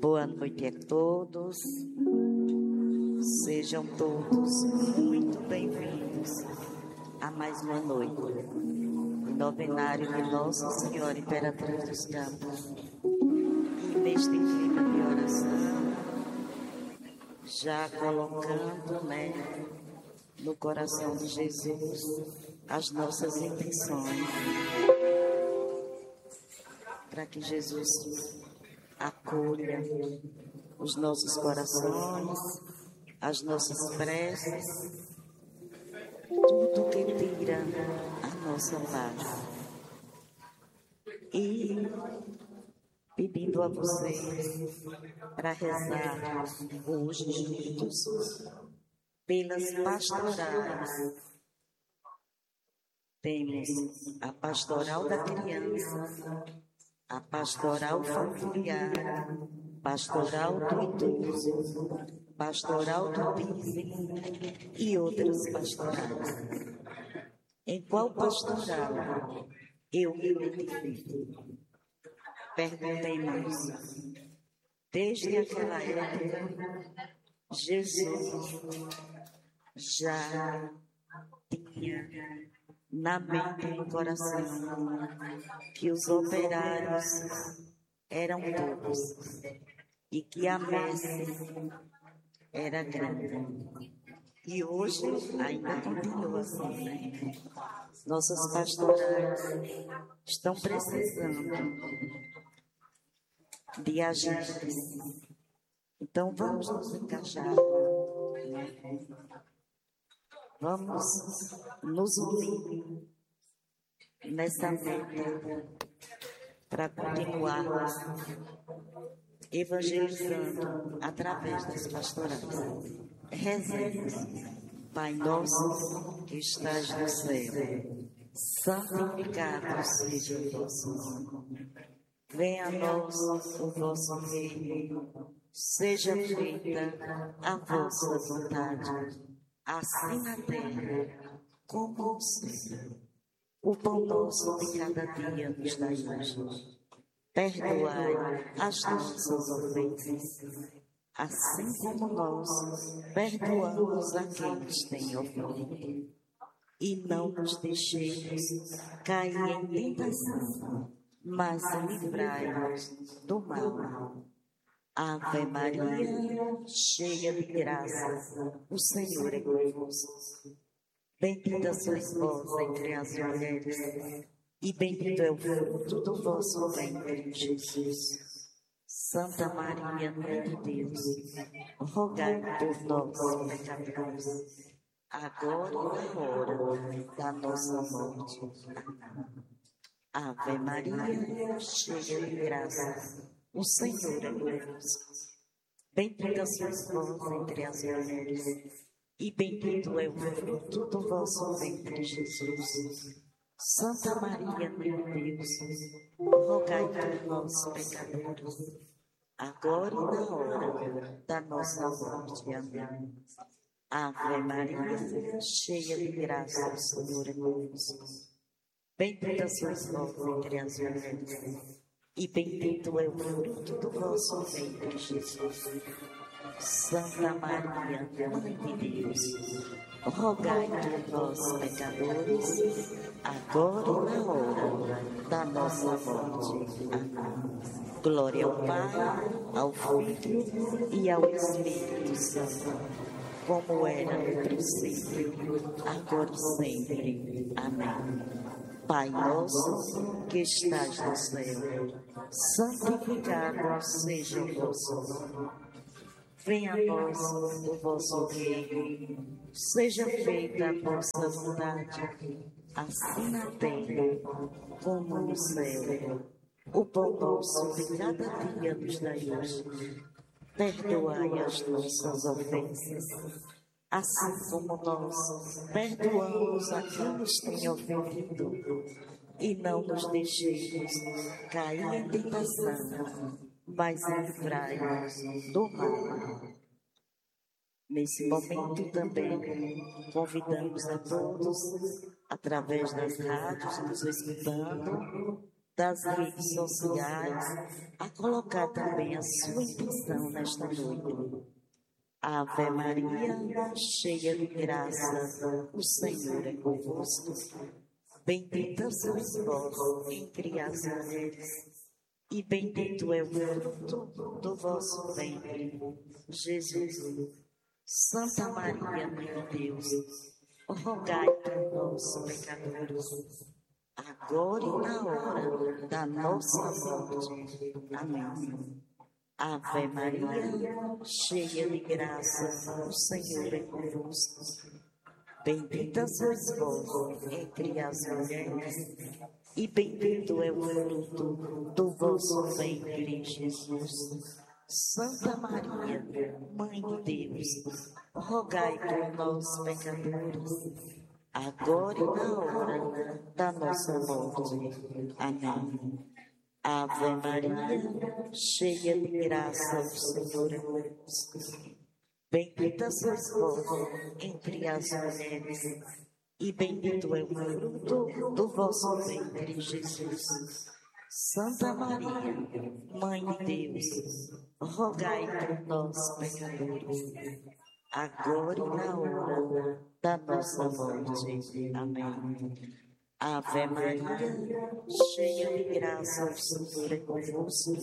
Boa noite a todos. Sejam todos muito bem-vindos a mais uma noite do novenário de Nossa Senhora Imperatriz dos Campos. E neste clima de oração, já colocando, no coração de Jesus as nossas intenções, para que Jesus acolha os nossos corações, as nossas preces, tudo que tira a nossa paz. E pedindo a vocês para rezar hoje juntos pelas pastorais. Temos a pastoral da criança, a pastoral familiar, pastoral do idoso, pastoral do vive e outras pastorais. Em qual pastoral eu me identifico? Perguntemos. Desde aquela época, Jesus já tinha na mente e no coração que os operários eram poucos e que a messe era grande. E hoje ainda continua assim, Nossas pastorais estão precisando de agentes. Então vamos nos encaixar, vamos nos unir nessa meta para continuar evangelizando através das pastorais. Rezemos. Pai nosso que estás no céu, santificado seja o vosso nome. Venha a nós o vosso reino, seja feita a vossa vontade, assim na terra como no céu. O pão nosso de cada dia nos dai hoje. Perdoai as nossas ofensas, assim como nós perdoamos a quem nos tem ofendido. E não nos deixeis cair em tentação, mas livrai-nos do mal. Ave Maria, cheia de graça, o Senhor é convosco. Bendita sois vós entre as mulheres, e bendito é o fruto do vosso ventre, Jesus. Santa Maria, Mãe de Deus, rogai por nós, pecadores, agora e na hora da nossa morte. Amém. Ave Maria, cheia de graça, o Senhor é convosco. Bendita sois vós entre as mulheres, e bendito é o fruto do vosso ventre, Jesus. Santa Maria, Mãe de Deus, rogai por nós, pecadores, agora e na hora da nossa morte. Amém. Ave Maria, cheia de graça, o Senhor é convosco. Bendita sois vós entre as mulheres, e bendito é o fruto do vosso ventre, Jesus. Santa Maria, Mãe de Deus, rogai por nós, pecadores, agora e na hora da nossa morte. Amém. Glória ao Pai, ao Filho e ao Espírito Santo, como era no princípio, agora e sempre. Amém. Pai nosso, que estás no céu, santificado seja o vosso nome. Venha a nós o vosso reino, seja feita a vossa vontade, assim na terra como no céu. O pão nosso de cada dia nos dai hoje. Perdoai as nossas ofensas, assim como nós perdoamos a quem nos tem ofendido. E não nos deixeis cair em tentação, mas livrai-nos do mal. Nesse momento também convidamos a todos, através das rádios, nos escutando, das redes sociais, a colocar também a sua intenção nesta noite. Ave Maria, cheia de graça, o Senhor é convosco. Bendita sois vós entre as mulheres, e bendito é o fruto do vosso ventre, Jesus. Santa Maria, Mãe de Deus, rogai por nós, pecadores, agora e na hora da nossa morte. Amém. Ave Maria, cheia de graça, o Senhor é convosco. Bendita sois vós entre as mulheres, e bendito é o fruto do vosso ventre, Jesus. Santa Maria, Mãe de Deus, rogai por nós, pecadores, agora e na hora da nossa morte. Amém. Ave Maria, cheia de graça, o Senhor é convosco. Bendita sois vós entre as mulheres, e bendito é o fruto do vosso ventre, Jesus. Santa Maria, Mãe de Deus, rogai por nós, pecadores, agora e na hora da nossa morte. Amém. Ave Maria, cheia de graça, o Senhor é convosco.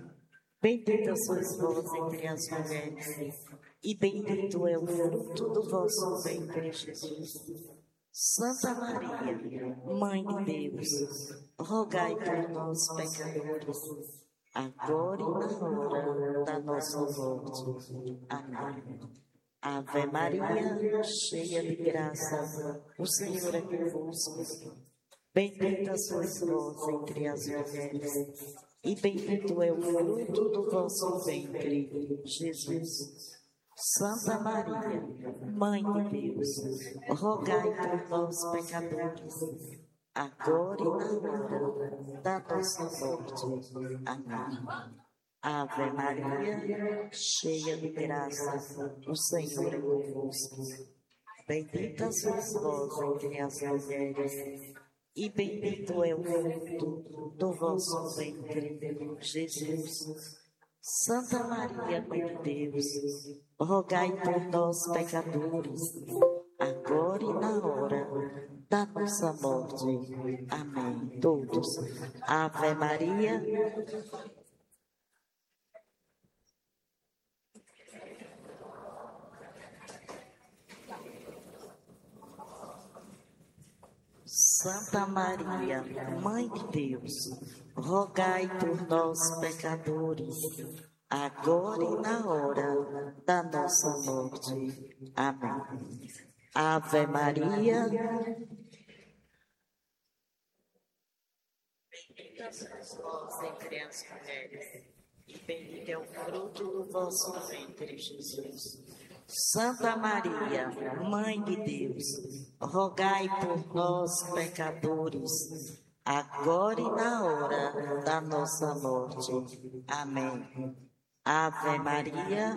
Bendita sois vós entre as mulheres, e bendito é o fruto do vosso ventre, Jesus. Santa Maria, Mãe de Deus, rogai por nós, pecadores, agora e na hora da nossa morte. Amém. Ave Maria, cheia de graça, o Senhor é convosco. Bendita sois vós entre as mulheres, e bendito é o fruto do vosso ventre, Jesus. Santa Maria, Mãe de Deus, rogai por nós, pecadores, agora e na hora da nossa morte. Amém. Ave Maria, cheia de graça, o Senhor é convosco. Bendita sois vós entre as mulheres, e bendito é o fruto do vosso ventre, Jesus. Santa Maria, Mãe de Deus, rogai por nós, pecadores, agora e na hora da nossa morte. Amém. Todos. Ave Maria. Santa Maria, Mãe de Deus, rogai por nós, pecadores, agora e na hora da nossa morte. Amém. Ave Maria. Bendita sois vós entre as mulheres, e bendito é o fruto do vosso ventre, Jesus. Santa Maria, Mãe de Deus, rogai por nós, pecadores, agora e na hora da nossa morte. Amém. Ave Maria,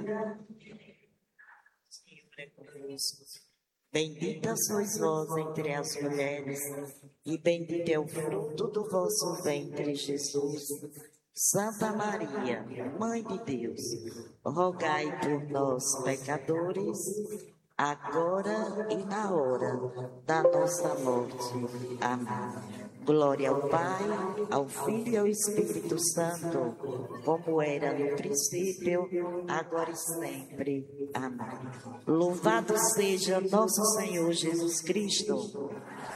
Senhor é convosco. Bendita sois vós entre as mulheres, e bendito é o fruto do vosso ventre, Jesus. Santa Maria, Mãe de Deus, rogai por nós, pecadores, agora e na hora da nossa morte. Amém. Glória ao Pai, ao Filho e ao Espírito Santo, como era no princípio, agora e sempre. Amém. Louvado seja nosso Senhor Jesus Cristo.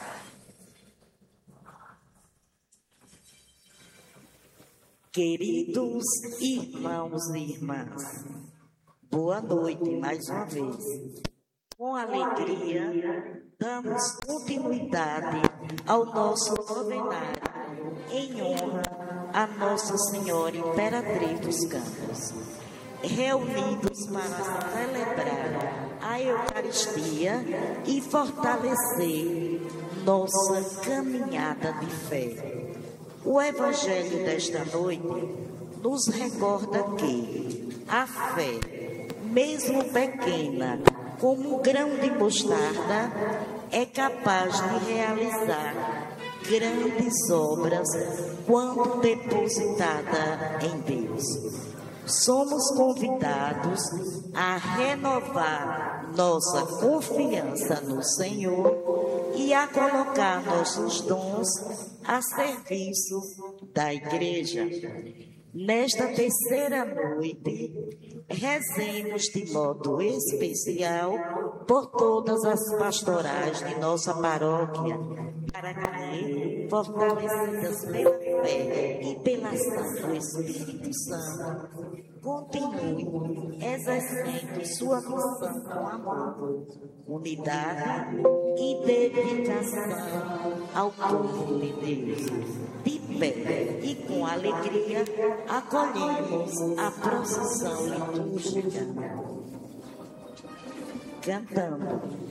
Queridos irmãos e irmãs, boa noite mais uma vez. Com alegria, damos continuidade ao nosso novenário em honra a Nossa Senhora Imperatriz dos Campos, reunidos para celebrar a Eucaristia e fortalecer nossa caminhada de fé. O Evangelho desta noite nos recorda que a fé, mesmo pequena, como um grão de mostarda, é capaz de realizar grandes obras quando depositada em Deus. Somos convidados a renovar nossa confiança no Senhor e a colocar nossos dons a serviço da Igreja. Nesta terceira noite, rezemos de modo especial por todas as pastorais de nossa paróquia, para que, fortalecidas pela fé e pela ação do Espírito Santo, continue exercendo sua missão com amor, unidade e dedicação ao povo de Deus. De pé e com alegria, acolhemos a procissão litúrgica, cantando.